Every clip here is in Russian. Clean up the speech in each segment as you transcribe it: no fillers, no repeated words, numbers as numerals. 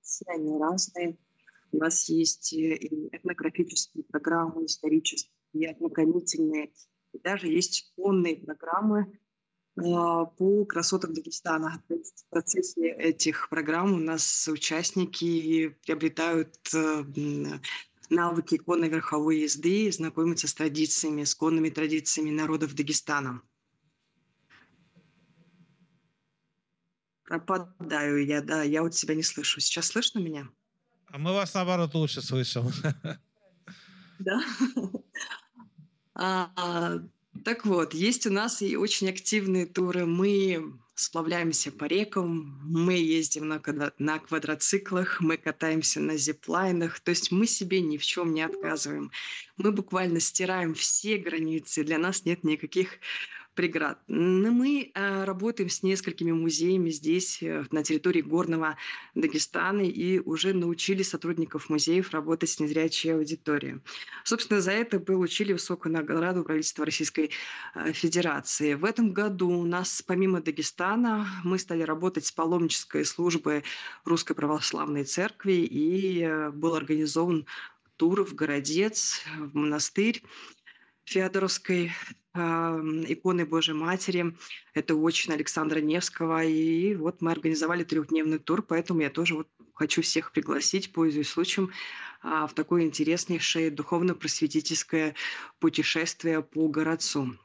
Все они разные. У нас есть и этнографические программы, исторические, и ознакомительные, и даже есть конные программы по красотам Дагестана. То есть в процессе этих программ у нас участники приобретают навыки конной верховой езды, знакомятся с традициями, с конными традициями народов Дагестана. Пропадаю я, да, я вот себя не слышу. Сейчас слышно меня? А мы вас, наоборот, лучше слышим. Да. Так вот, есть у нас и очень активные туры. Мы сплавляемся по рекам, мы ездим на квадроциклах, мы катаемся на зиплайнах. То есть мы себе ни в чем не отказываем. Мы буквально стираем все границы. Для нас нет никаких преград. Но мы работаем с несколькими музеями здесь, на территории Горного Дагестана, и уже научили сотрудников музеев работать с незрячей аудиторией. Собственно, за это получили высокую награду правительства Российской Федерации. В этом году у нас, помимо Дагестана, мы стали работать с паломнической службой Русской Православной Церкви, и был организован тур в Городец, в монастырь Феодоровской иконы Божьей Матери. Это очень Александра Невского. И вот мы организовали 3-дневный тур, поэтому я тоже вот хочу всех пригласить, пользуясь случаем, в такое интереснейшее духовно-просветительское путешествие по Городцу.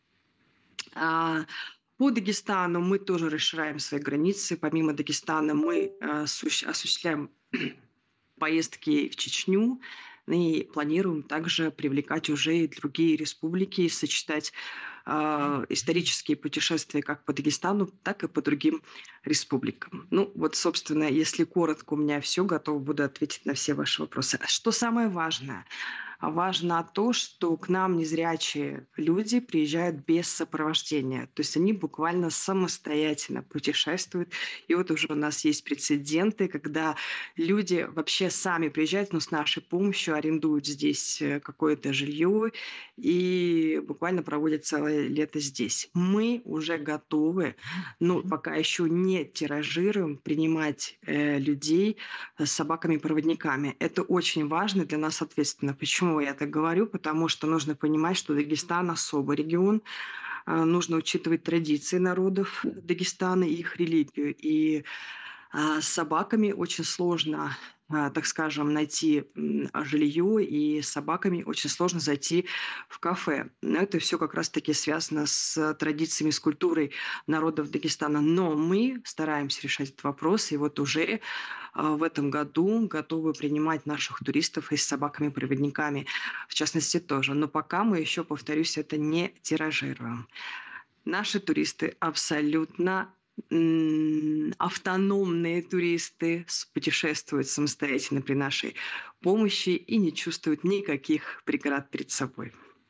По Дагестану мы тоже расширяем свои границы. Помимо Дагестана мы осуществляем поездки в Чечню и планируем также привлекать уже и другие республики и сочетать исторические путешествия как по Дагестану, так и по другим республикам. Ну, вот, собственно, если коротко, у меня все, готова буду ответить на все ваши вопросы. Что самое важное? Важно то, что к нам незрячие люди приезжают без сопровождения. То есть они буквально самостоятельно путешествуют. И вот уже у нас есть прецеденты, когда люди вообще сами приезжают, но с нашей помощью арендуют здесь какое-то жилье и буквально проводят целое лето здесь. Мы уже готовы, но пока еще не тиражируем, принимать людей с собаками-проводниками. Это очень важно для нас ответственно. Почему я так говорю? Потому что нужно понимать, что Дагестан особый регион, нужно учитывать традиции народов Дагестана и их религию. И с собаками очень сложно, так скажем, найти жилье, и с собаками очень сложно зайти в кафе. Это все как раз-таки связано с традициями, с культурой народов Дагестана. Но мы стараемся решать этот вопрос, и вот уже в этом году готовы принимать наших туристов и с собаками-проводниками, в частности, тоже. Но пока мы еще, повторюсь, это не тиражируем. Наши туристы абсолютно автономные туристы, путешествуют самостоятельно при нашей помощи и не чувствуют никаких преград перед собой.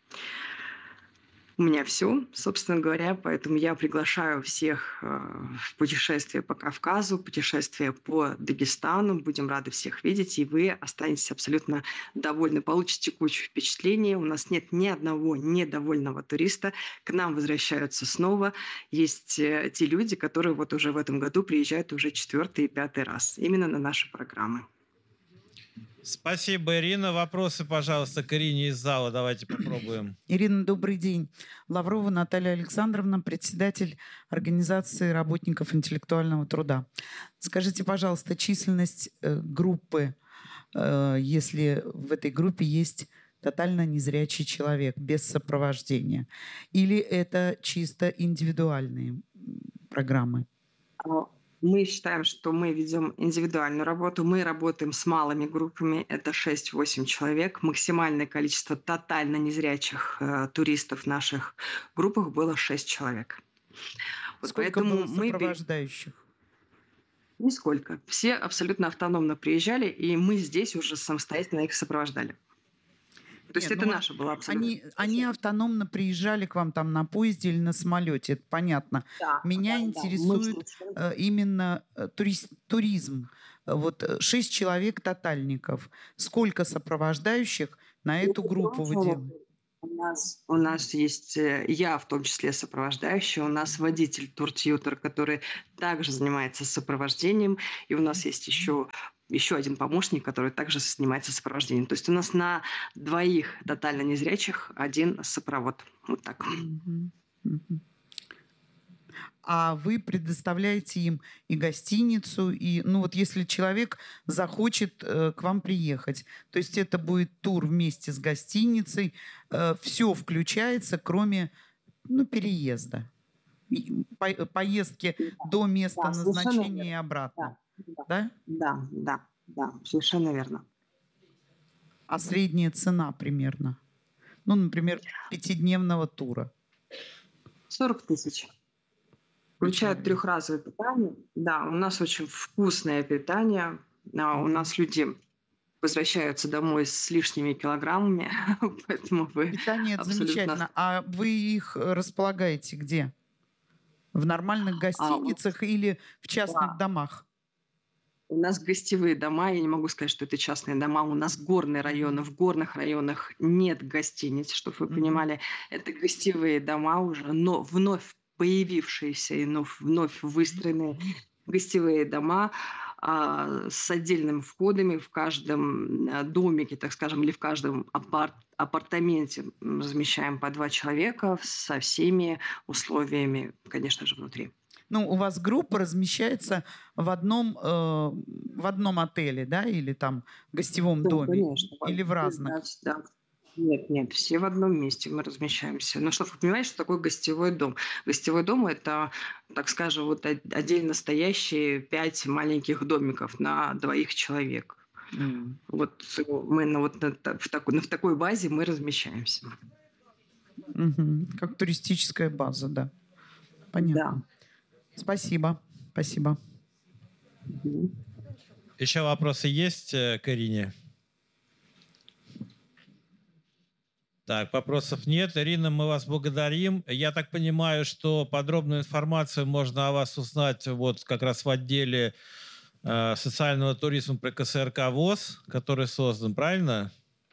У меня все, собственно говоря, поэтому я приглашаю всех в путешествие по Кавказу, путешествие по Дагестану. Будем рады всех видеть, и вы останетесь абсолютно довольны, получите кучу впечатлений. У нас нет ни одного недовольного туриста. К нам возвращаются снова. Есть те люди, которые вот уже в этом году приезжают уже 4-й и 5-й раз именно на наши программы. Спасибо, Ирина. Вопросы, пожалуйста, к Ирине из зала. Давайте попробуем. Ирина, добрый день. Лаврова Наталья Александровна, председатель Организации работников интеллектуального труда. Скажите, пожалуйста, численность группы, если в этой группе есть тотально незрячий человек без сопровождения, или это чисто индивидуальные программы? Мы считаем, что мы ведем индивидуальную работу. Мы работаем с малыми группами. Это 6-8 человек. Максимальное количество тотально незрячих туристов в наших группах было 6 человек. Вот сколько было сопровождающих? Нисколько. Все абсолютно автономно приезжали, и мы здесь уже самостоятельно их сопровождали. То есть это наша была абсолютно. Они автономно приезжали к вам там на поезде или на самолете, это понятно. Да, Меня интересует именно туризм. Вот 6 человек тотальников. Сколько сопровождающих на эту группу вы делаете? У нас есть, я в том числе сопровождающий, у нас водитель тур-тьютер, который также занимается сопровождением, и у нас есть еще один помощник, который также занимается сопровождением. То есть у нас на двоих тотально незрячих один сопровод. Вот так. Мгм. Мгм. А вы предоставляете им и гостиницу, и, ну вот если человек захочет к вам приехать, то есть это будет тур вместе с гостиницей, все включается, кроме, ну, переезда, поездки до места Да, совершенно назначения и верно. обратно, Да, да, да? да, совершенно верно. А средняя цена примерно? Ну, например, пятидневного тура 40 тысяч. на Включает человека. трехразовое питание. Да, у нас очень вкусное питание. У нас люди возвращаются домой с лишними килограммами, поэтому вы Питание — это абсолютно... замечательно. А вы их располагаете где? В нормальных А, у гостиницах или в частных да, домах? у нас гостевые дома, я не могу сказать, что это частные дома, у нас горные районы, Мгм. в горных районах нет гостиниц, чтобы вы Мгм. понимали, это гостевые дома уже, но вновь появившиеся и вновь выстроенные гостевые дома с отдельными входами в каждом домике, так скажем, или в каждом апартаменте размещаем по 2 человека со всеми условиями, конечно же, внутри. Ну, у вас группа размещается в одном отеле, да, или там гостевом Да, доме, конечно. или в Да, разных? да. Нет, нет, все в одном месте мы размещаемся. Ну, чтобы вы понимали, что такое гостевой дом. Гостевой дом – это, так скажем, вот отдельно стоящие 5 маленьких домиков на 2 человек. М. Вот мы в такой базе мы размещаемся. Мгм. Как туристическая база, да. Да. Понятно. Спасибо. Спасибо. Мгм. Еще вопросы есть к Ирине? Так, вопросов нет. Ирина, мы вас благодарим. Я так понимаю, что подробную информацию можно о вас узнать вот как раз в отделе социального туризма при КСРК ВОЗ, который создан, правильно?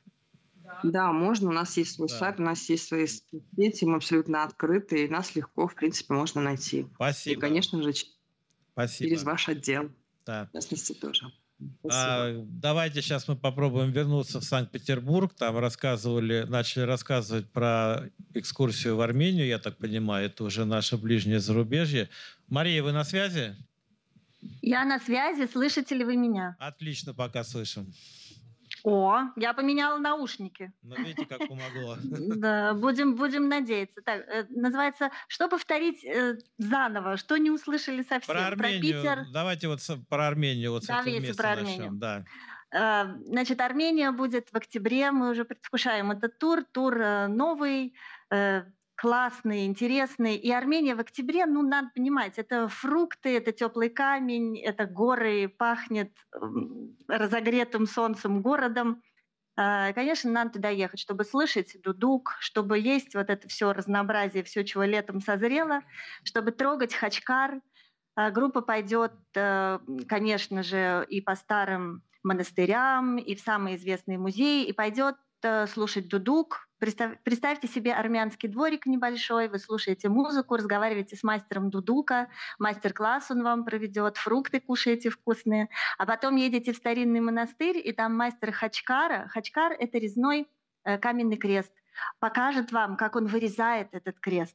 Да, можно. У нас есть свой Да. сайт, у нас есть свои соцсети, мы абсолютно открыты, и нас легко, в принципе, можно найти. И, Спасибо. конечно же, через Спасибо. ваш отдел, Да. в частности, тоже. Спасибо. Давайте сейчас мы попробуем вернуться в Санкт-Петербург. Там начали рассказывать про экскурсию в Армению, я так понимаю, это уже наше ближнее зарубежье. Мария, вы на связи? Я на связи, слышите ли вы меня? Отлично, пока слышим. О, я поменяла наушники. Ну, видите, как помогло. Да, будем надеяться. Так, называется «Что повторить заново? Что не услышали совсем?» Про Армению. Питер. Давайте вот про Армению вот с этого Давайте места про начнем. Армению. Да. Значит, Армения будет в октябре. Мы уже предвкушаем этот тур. Тур новый, классный, интересный. И Армения в октябре, ну, надо понимать, это фрукты, это теплый камень, это горы, пахнет разогретым солнцем городом. Конечно, надо туда ехать, чтобы слышать дудук, чтобы есть вот это все разнообразие, все, чего летом созрело, чтобы трогать Хачкар. Группа пойдет, конечно же, и по старым монастырям, и в самые известные музеи, и пойдет слушать дудук. Представьте себе армянский дворик небольшой, вы слушаете музыку, разговариваете с мастером дудука, мастер-класс он вам проведет, фрукты кушаете вкусные, а потом едете в старинный монастырь, и там мастер Хачкара, Хачкар — это резной каменный крест, покажет вам, как он вырезает этот крест.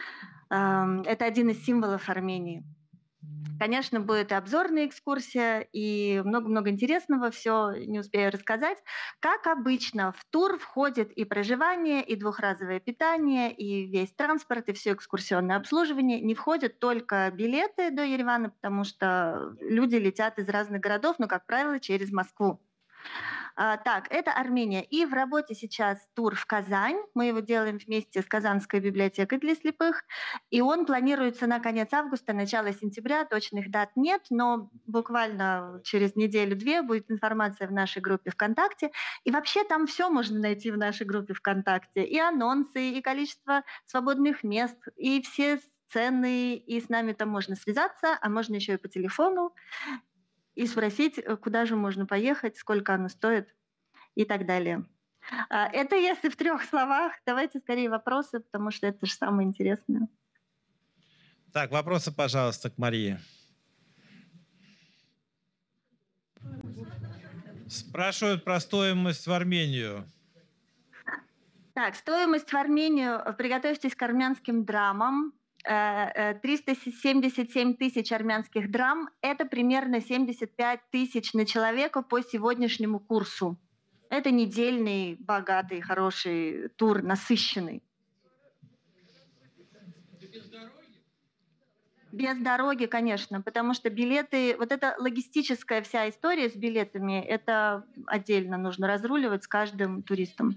Это один из символов Армении. Конечно, будет и обзорная экскурсия, и много-много интересного, все не успею рассказать. Как обычно, в тур входит и проживание, и двухразовое питание, и весь транспорт, и все экскурсионное обслуживание. Не входят только билеты до Еревана, потому что люди летят из разных городов, но, как правило, через Москву. Так, это Армения. И в работе сейчас тур в Казань. Мы его делаем вместе с Казанской библиотекой для слепых. И он планируется на конец августа, начало сентября. Точных дат нет, но буквально через неделю-две будет информация в нашей группе ВКонтакте. И вообще там все можно найти в нашей группе ВКонтакте. И анонсы, и количество свободных мест, и все цены. И с нами там можно связаться, а можно еще и по телефону. И спросить, куда же можно поехать, сколько оно стоит и так далее. Это если в 3 словах. Давайте скорее вопросы, потому что это же самое интересное. Так, вопросы, пожалуйста, к Марии. Спрашивают про стоимость в Армению. Так, стоимость в Армению. Приготовьтесь к армянским драмам. 377 тысяч армянских драм. Это примерно 75 тысяч на человека по сегодняшнему курсу. Это недельный, богатый, хороший тур, насыщенный. Без дороги, конечно, потому что билеты, вот эта логистическая вся история с билетами, это отдельно нужно разруливать с каждым туристом.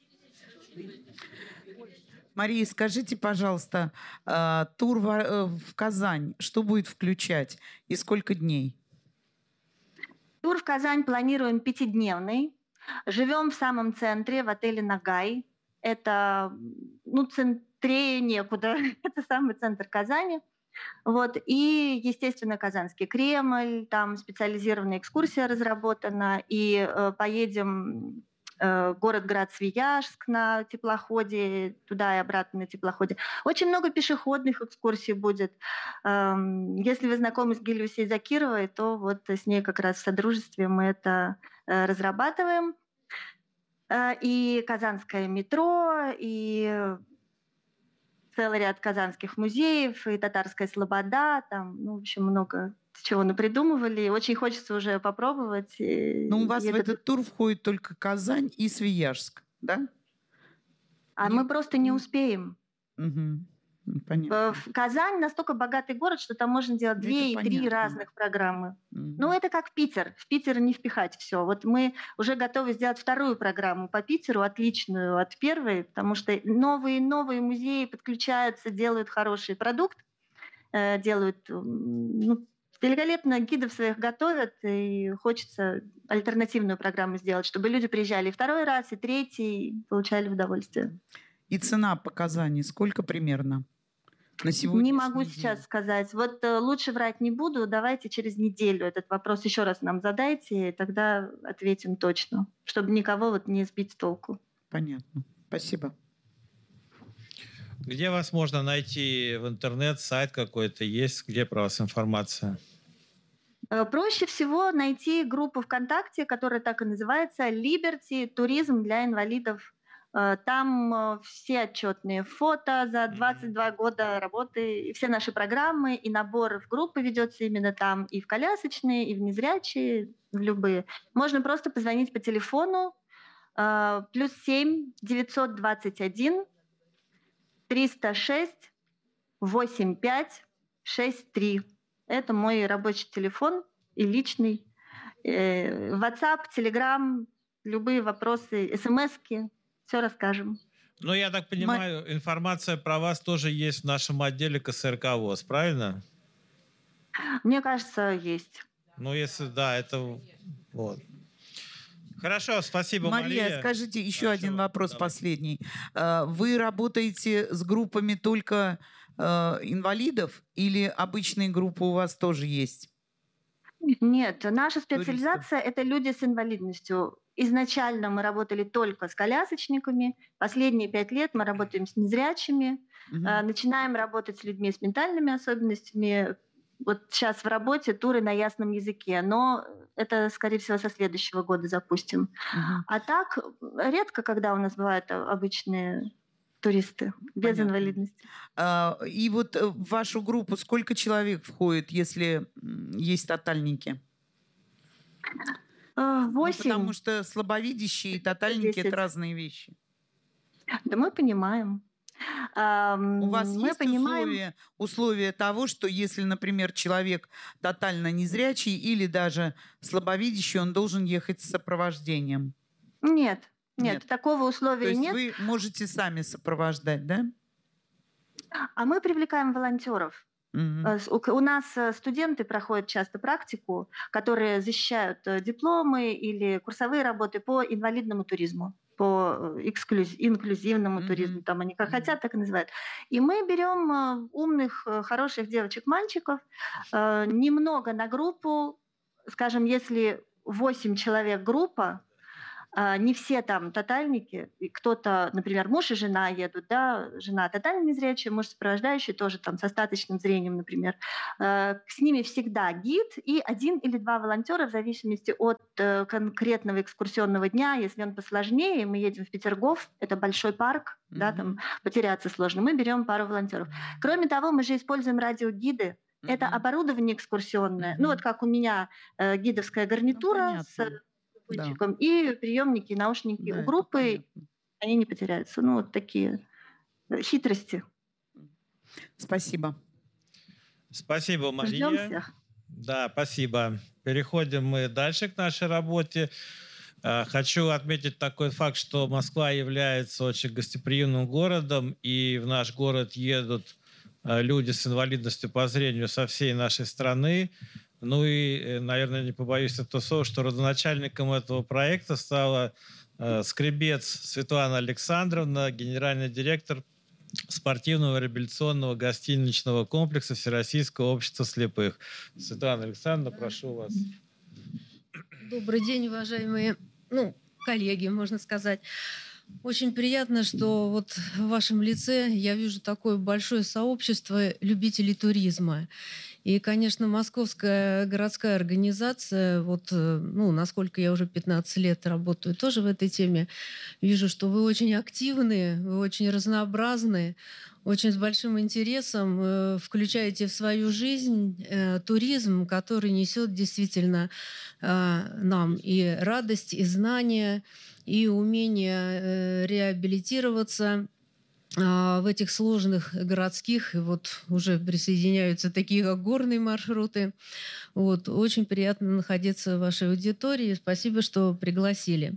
Мария, скажите, пожалуйста, тур в Казань, что будет включать и сколько дней? Тур в Казань планируем 5-дневный. Живем в самом центре, в отеле «Нагай». Это, центрее некуда. Это самый центр Казани. Вот. И, естественно, Казанский Кремль, там специализированная экскурсия разработана, и поедем город-град Свияжск на теплоходе, туда и обратно на теплоходе. Очень много пешеходных экскурсий будет. Если вы знакомы с Гелиусей Закировой, то вот с ней как раз в содружестве мы это разрабатываем. И Казанское метро, и целый ряд казанских музеев, и Татарская Слобода, там, в общем, много чего напридумывали. Очень хочется уже попробовать. Но у вас в этот тур входит только Казань и Свияжск, да? Мы просто не успеем. Угу. Понятно. Казань настолько богатый город, что там можно делать 2 и 3 разных программы. Это как Питер. В Питер не впихать все. Вот мы уже готовы сделать 2-ю программу по Питеру, отличную от 1-й, потому что новые музеи подключаются, делают хороший продукт, делают великолепно, гидов своих готовят, и хочется альтернативную программу сделать, чтобы люди приезжали и 2-й раз, и 3-й, и получали удовольствие. И цена по Казани сколько примерно? На не могу сейчас сказать. Вот лучше врать не буду. Давайте через неделю этот вопрос еще раз нам задайте, и тогда ответим точно, чтобы никого не сбить с толку. Понятно. Спасибо. Где вас можно найти в интернет? Сайт какой-то есть? Где про вас информация? Проще всего найти группу ВКонтакте, которая так и называется «Liberty. Туризм для инвалидов». Там все отчетные фото за 22 года работы, и все наши программы, и набор в группы ведется именно там, и в колясочные, и в незрячие, в любые. Можно просто позвонить по телефону +7 921 306 85 63. Это мой рабочий телефон и личный. WhatsApp, Telegram, любые вопросы, смски. Все расскажем. Я так понимаю, информация про вас тоже есть в нашем отделе КСРК ВОС, правильно? Мне кажется, есть. Если да, это вот. Хорошо, спасибо, Мария. Мария, скажите еще один вопрос последний. Вы работаете с группами только инвалидов или обычные группы у вас тоже есть? Нет, наша специализация – это люди с инвалидностью. Изначально мы работали только с колясочниками. Последние 5 лет мы работаем с незрячими. Начинаем работать с людьми с ментальными особенностями. Вот сейчас в работе туры на ясном языке, но это, скорее всего, со следующего года запустим. А так, редко, когда у нас бывают обычные туристы без инвалидности. И вот в вашу группу сколько человек входит, если есть тотальники? 8. Потому что слабовидящие и тотальники – это разные вещи. Да мы понимаем. У вас есть условия того, что если, например, человек тотально незрячий или даже слабовидящий, он должен ехать с сопровождением? Нет, такого условия нет. То есть вы можете сами сопровождать, да? А мы привлекаем волонтеров. У нас студенты проходят часто практику, которые защищают дипломы или курсовые работы по инвалидному туризму, по инклюзивному туризму, там они как хотят, так и называют. И мы берем умных, хороших девочек, мальчиков, немного на группу, скажем, если 8 человек группа, Не все там тотальники. И кто-то, например, муж и жена едут, да, жена тотально незрячая, муж сопровождающий тоже там с остаточным зрением, например. С ними всегда гид и 1 или 2 волонтера в зависимости от конкретного экскурсионного дня. Если он посложнее, мы едем в Петергоф, это большой парк, да, там потеряться сложно, мы берем пару волонтеров. Кроме того, мы же используем радиогиды. Это оборудование экскурсионное. Ну вот как у меня гидовская гарнитура с пульчиком и приемники, наушники у группы, они не потеряются. Ну вот такие хитрости. Спасибо. Спасибо, Мария. Ждем всех. Да, спасибо. Переходим мы дальше к нашей работе. Хочу отметить такой факт, что Москва является очень гостеприимным городом, и в наш город едут люди с инвалидностью по зрению со всей нашей страны. Ну и, наверное, не побоюсь этого слова, что родоначальником этого проекта стала Скребец Светлана Александровна, генеральный директор спортивного реабилитационного гостиничного комплекса Всероссийского общества слепых. Светлана Александровна, прошу вас. Добрый день, уважаемые коллеги, можно сказать. Очень приятно, что вот в вашем лице я вижу такое большое сообщество любителей туризма. И, конечно, Московская городская организация, вот, насколько я уже 15 лет работаю тоже в этой теме, вижу, что вы очень активны, вы очень разнообразны, очень с большим интересом включаете в свою жизнь туризм, который несет действительно нам и радость, и знания, и умение реабилитироваться в этих сложных городских, и вот уже присоединяются такие, как горные маршруты. Вот. Очень приятно находиться в вашей аудитории. Спасибо, что пригласили.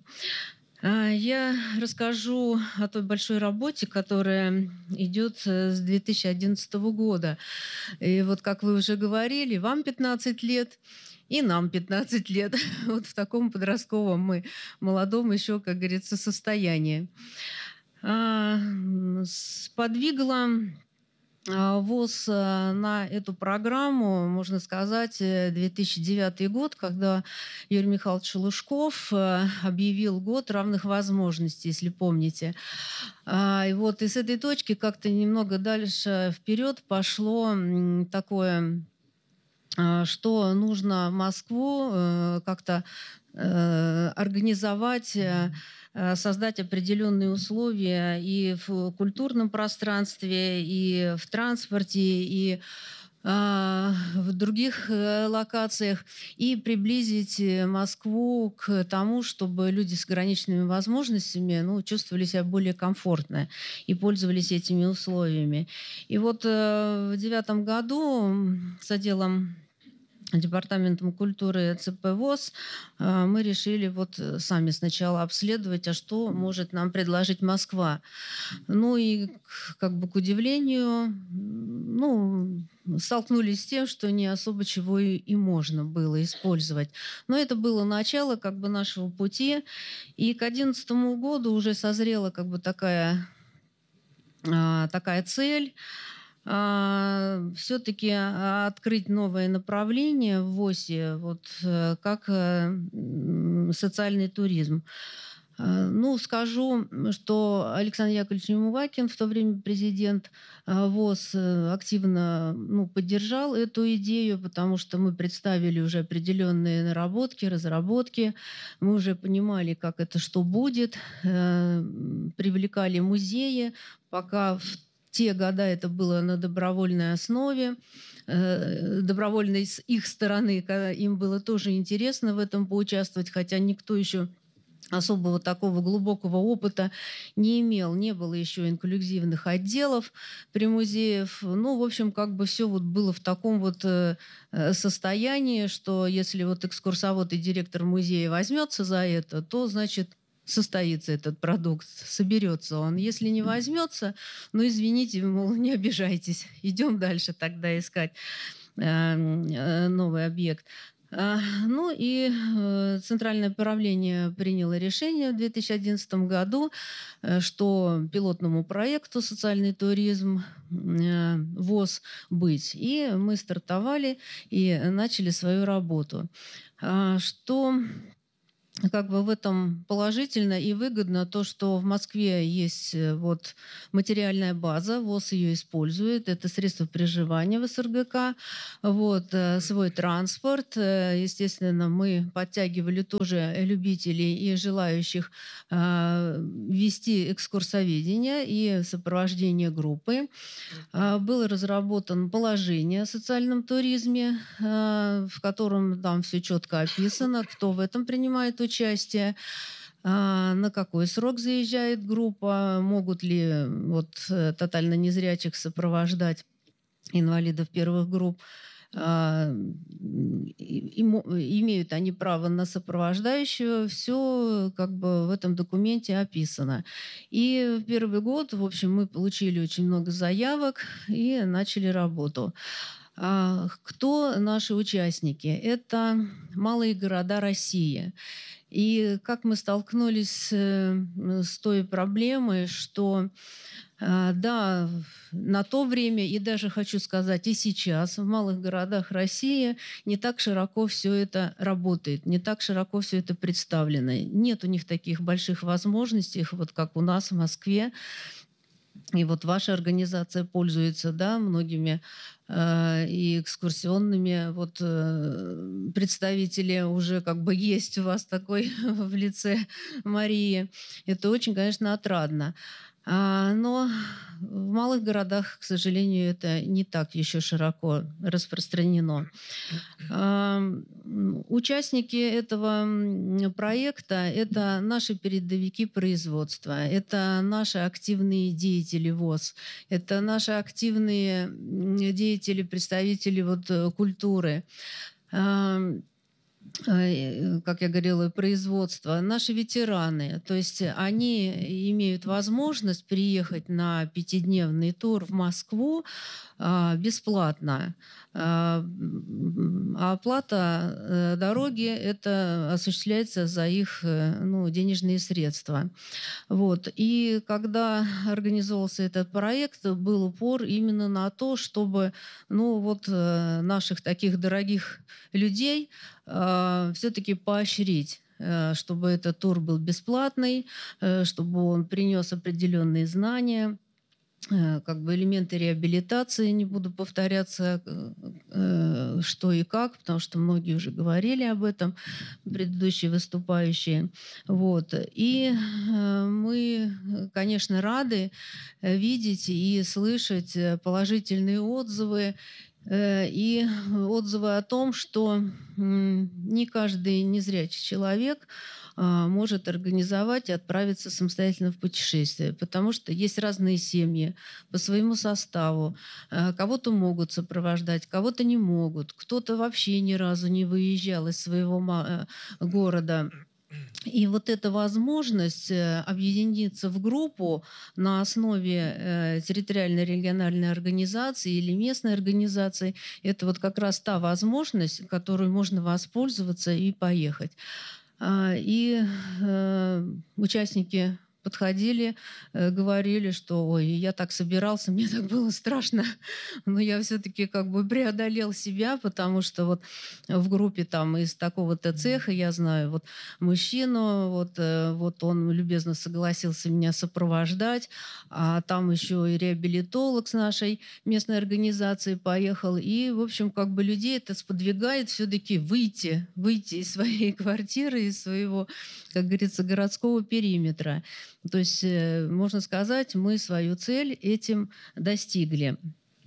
Я расскажу о той большой работе, которая идет с 2011 года. И вот, как вы уже говорили, вам 15 лет, и нам 15 лет. Вот в таком подростковом мы молодом еще, как говорится, состоянии. Сподвигла ВОС на эту программу, можно сказать, 2009 год, когда Юрий Михайлович Шелушков объявил год равных возможностей, если помните. И вот и с этой точки как-то немного дальше вперед пошло такое, что нужно Москву как-то организовать, создать определенные условия и в культурном пространстве, и в транспорте, и в других локациях, и приблизить Москву к тому, чтобы люди с ограниченными возможностями чувствовали себя более комфортно и пользовались этими условиями. И вот в 2009 году с отделом Департаментом культуры ЦП ВОС мы решили вот сами сначала обследовать, а что может нам предложить Москва. Ну и как бы к удивлению, столкнулись с тем, что не особо чего и можно было использовать. Но это было начало как бы нашего пути. И к 2011 году уже созрела как бы такая цель, все-таки открыть новое направление в ВОСе, вот, как социальный туризм. Скажу, что Александр Яковлевич Немувакин, в то время президент ВОС, активно поддержал эту идею, потому что мы представили уже определенные наработки, разработки, мы уже понимали, как это, что будет, привлекали музеи, пока в те года это было на добровольной основе, добровольной с их стороны, когда им было тоже интересно в этом поучаствовать, хотя никто еще особого такого глубокого опыта не имел. Не было еще инклюзивных отделов при музеях. В общем, как бы все вот было в таком вот состоянии, что если вот экскурсовод и директор музея возьмется за это, то, значит, состоится этот продукт, соберется он. Если не возьмется, извините, мол, не обижайтесь, идем дальше тогда искать новый объект. И Центральное управление приняло решение в 2011 году, что пилотному проекту «Социальный туризм» ВОС быть. И мы стартовали и начали свою работу. Что как бы в этом положительно и выгодно то, что в Москве есть вот материальная база, ВОС ее использует, это средства приживания в СРГК, вот, свой транспорт. Естественно, мы подтягивали тоже любителей и желающих вести экскурсоведение и сопровождение группы. Было разработано положение о социальном туризме, в котором там все четко описано, кто в этом принимает участие, на какой срок заезжает группа, могут ли вот тотально незрячих сопровождать инвалидов первых групп. Имеют они право на сопровождающего, все как бы в этом документе описано. И в первый год, в общем, мы получили очень много заявок и начали работу. Кто наши участники? Это малые города России. И как мы столкнулись с той проблемой, что да, на то время, и даже хочу сказать, и сейчас в малых городах России не так широко все это работает, не так широко все это представлено. Нет у них таких больших возможностей, вот как у нас в Москве. И вот ваша организация пользуется, да, многими и экскурсионными вот представители уже как бы есть у вас такой в лице Марии. Это очень, конечно, отрадно. Но в малых городах, к сожалению, это не так еще широко распространено. Участники этого проекта – это наши передовики производства, это наши активные деятели ВОС, это наши активные деятели, представители вот культуры, как я говорила, производства, наши ветераны. То есть они имеют возможность приехать на 5-дневный тур в Москву бесплатно. А оплата дороги это осуществляется за их денежные средства. Вот. И когда организовался этот проект, был упор именно на то, чтобы наших таких дорогих людей все-таки поощрить, чтобы этот тур был бесплатный, чтобы он принес определенные знания, как бы элементы реабилитации, не буду повторяться, что и как, потому что многие уже говорили об этом, предыдущие выступающие. Вот. И мы, конечно, рады видеть и слышать положительные отзывы, и отзывы о том, что не каждый незрячий человек может организовать и отправиться самостоятельно в путешествие, потому что есть разные семьи по своему составу. Кого-то могут сопровождать, кого-то не могут. Кто-то вообще ни разу не выезжал из своего города. И вот эта возможность объединиться в группу на основе территориальной региональной организации или местной организации, это вот как раз та возможность, которой можно воспользоваться и поехать. И участники подходили, говорили, что ой, я так собирался, мне так было страшно, но я все-таки как бы преодолел себя, потому что вот в группе там из такого-то цеха я знаю вот мужчину, вот он любезно согласился меня сопровождать, а там еще и реабилитолог с нашей местной организации поехал, и в общем как бы людей это сподвигает все-таки выйти из своей квартиры, из своего, как говорится, городского периметра. То есть, можно сказать, мы свою цель этим достигли.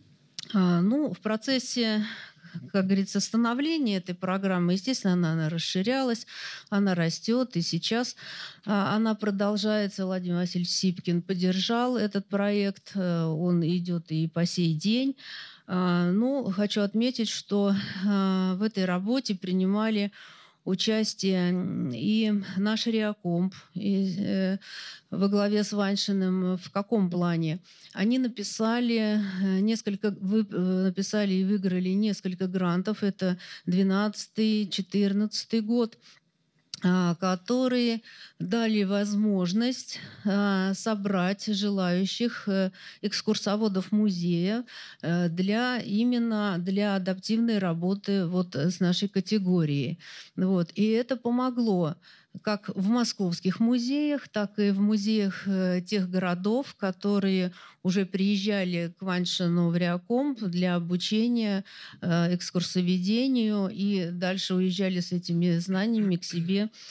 В процессе, как говорится, становления этой программы, естественно, она расширялась, она растет, и сейчас она продолжается. Владимир Васильевич Сипкин поддержал этот проект, он идет и по сей день. Хочу отметить, что в этой работе принимали участие и наш Реакомп во главе с Ваншиным. В каком плане? Они написали и выиграли несколько грантов. Это 2012-2014 год. которые дали возможность собрать желающих экскурсоводов музея именно для адаптивной работы вот с нашей категорией. Вот. И это помогло как в московских музеях, так и в музеях тех городов, которые уже приезжали к Ваньшину в Реакомп для обучения экскурсоведению и дальше уезжали с этими знаниями к себе